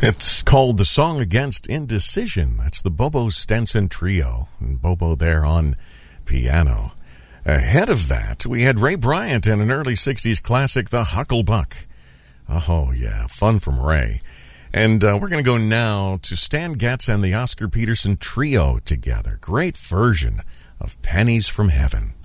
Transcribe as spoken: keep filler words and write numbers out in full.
It's called The Song Against Indecision. That's the Bobo Stenson Trio. And Bobo there on piano. Ahead of that, we had Ray Bryant and an early sixties classic, The Hucklebuck. Oh, yeah, fun from Ray. And uh, we're going to go now to Stan Getz and the Oscar Peterson Trio together. Great version of Pennies from Heaven.